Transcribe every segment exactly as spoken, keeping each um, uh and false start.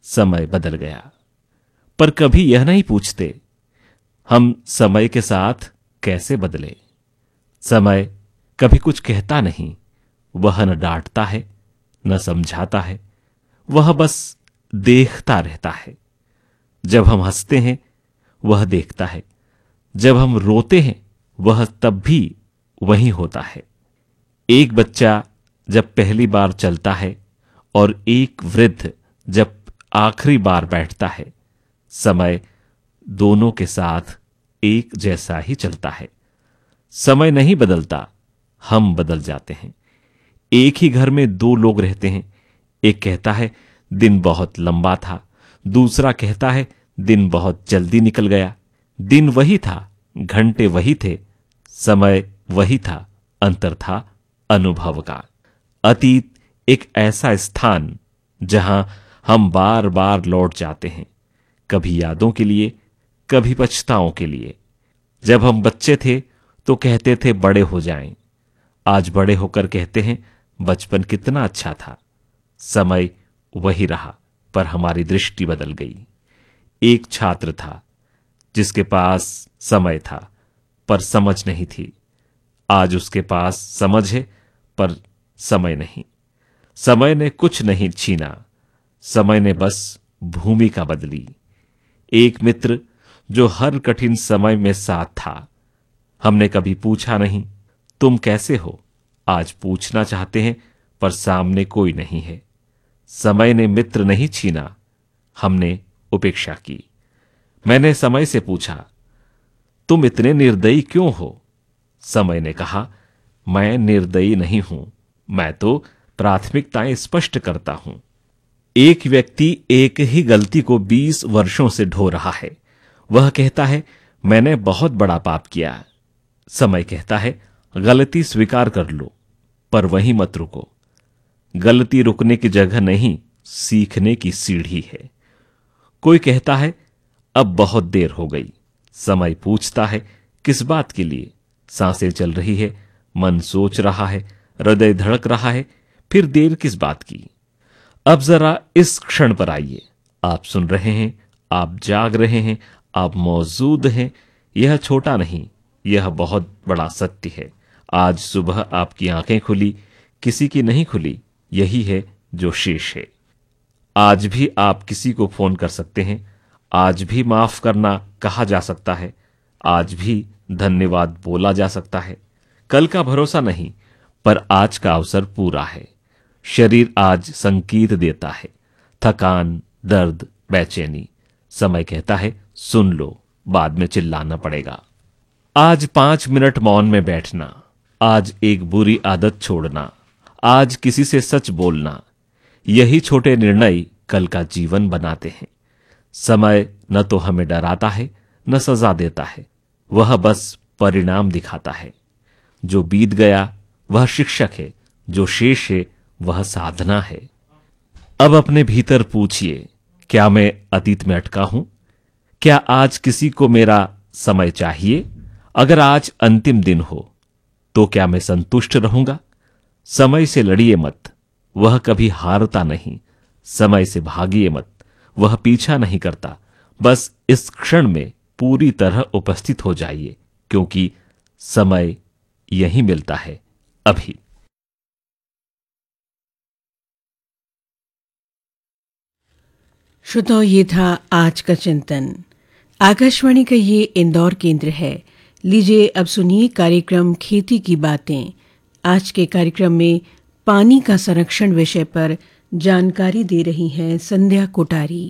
समय बदल गया। पर कभी यह नहीं पूछते हम समय के साथ कैसे बदले। समय कभी कुछ कहता नहीं, वह न डांटता है न समझाता है, वह बस देखता रहता है। जब हम हंसते हैं वह देखता है, जब हम रोते हैं वह तब भी वहीं होता है। एक बच्चा जब पहली बार चलता है और एक वृद्ध जब आखिरी बार बैठता है, समय दोनों के साथ एक जैसा ही चलता है। समय नहीं बदलता, हम बदल जाते हैं। एक ही घर में दो लोग रहते हैं, एक कहता है दिन बहुत लंबा था, दूसरा कहता है दिन बहुत जल्दी निकल गया। दिन वही था, घंटे वही थे, समय वही था, अंतर था अनुभव का। अतीत एक ऐसा स्थान जहां हम बार बार लौट जाते हैं, कभी यादों के लिए, कभी पछताओं के लिए। जब हम बच्चे थे तो कहते थे बड़े हो जाएं, आज बड़े होकर कहते हैं बचपन कितना अच्छा था। समय वही रहा पर हमारी दृष्टि बदल गई। एक छात्र था जिसके पास समय था पर समझ नहीं थी, आज उसके पास समझ है पर समय नहीं। समय ने कुछ नहीं छीना, समय ने बस भूमिका बदली। एक मित्र जो हर कठिन समय में साथ था, हमने कभी पूछा नहीं तुम कैसे हो, आज पूछना चाहते हैं पर सामने कोई नहीं है। समय ने मित्र नहीं छीना, हमने उपेक्षा की। मैंने समय से पूछा तुम इतने निर्दयी क्यों हो? समय ने कहा मैं निर्दयी नहीं हूं, मैं तो प्राथमिकताएं स्पष्ट करता हूं। एक व्यक्ति एक ही गलती को बीस वर्षों से ढो रहा है। वह कहता है मैंने बहुत बड़ा पाप किया। समय कहता है गलती स्वीकार कर लो, पर वहीं मत रुको। गलती रुकने की जगह नहीं, सीखने की सीढ़ी है। कोई कहता है अब बहुत देर हो गई। समय पूछता है किस बात के लिए? सांसें चल रही है, मन सोच रहा है, हृदय धड़क रहा है, फिर देर किस बात की? अब जरा इस क्षण पर आइए। आप सुन रहे हैं, आप जाग रहे हैं, आप मौजूद हैं। यह छोटा नहीं, यह बहुत बड़ा सत्य है। आज सुबह आपकी आंखें खुली, किसी की नहीं खुली, यही है जो शेष है। आज भी आप किसी को फोन कर सकते हैं, आज भी माफ करना कहा जा सकता है, आज भी धन्यवाद बोला जा सकता है। कल का भरोसा नहीं, पर आज का अवसर पूरा है। शरीर आज संकेत देता है, थकान, दर्द, बेचैनी। समय कहता है सुन लो, बाद में चिल्लाना पड़ेगा। आज पांच मिनट मौन में बैठना, आज एक बुरी आदत छोड़ना, आज किसी से सच बोलना, यही छोटे निर्णय कल का जीवन बनाते हैं। समय न तो हमें डराता है न सजा देता है, वह बस परिणाम दिखाता है। जो बीत गया वह शिक्षक है, जो शेष है वह साधना है। अब अपने भीतर पूछिए, क्या मैं अतीत में अटका हूं? क्या आज किसी को मेरा समय चाहिए? अगर आज अंतिम दिन हो तो क्या मैं संतुष्ट रहूंगा? समय से लड़िए मत, वह कभी हारता नहीं। समय से भागिए मत, वह पीछा नहीं करता। बस इस क्षण में पूरी तरह उपस्थित हो जाइए, क्योंकि समय यही मिलता है अभी। श्रोताओ, ये था आज का चिंतन। आकाशवाणी का ये इंदौर केंद्र है। लीजिए अब सुनिए कार्यक्रम खेती की बातें। आज के कार्यक्रम में पानी का संरक्षण विषय पर जानकारी दे रही हैं संध्या कोटारी।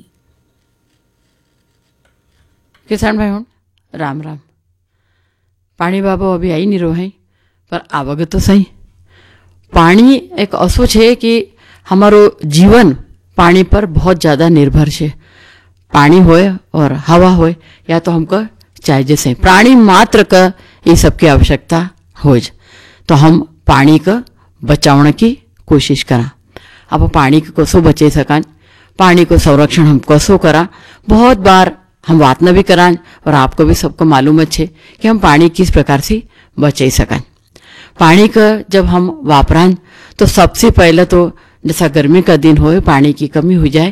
किसान भाई हूँ राम राम। पानी बाबा अभी आई नहीं रो है, पर आवग तो सही। पानी एक असो है कि हमारो जीवन पानी पर बहुत ज़्यादा निर्भर है। पानी होए और हवा होए, या तो हमको चाहिए जैसे प्राणी मात्र का ये सबकी आवश्यकता हो, तो हम पानी का बचाने की कोशिश करा। अब पानी को कसो बचे सकां, पानी को संरक्षण हम कसो करा, बहुत बार हम बात न भी करां, और आपको भी सबको मालूम है कि हम पानी किस प्रकार से बचे सकां। पानी का जब हम वापरां तो सबसे पहले तो जैसा गर्मी का दिन हो, पानी की कमी हो जाए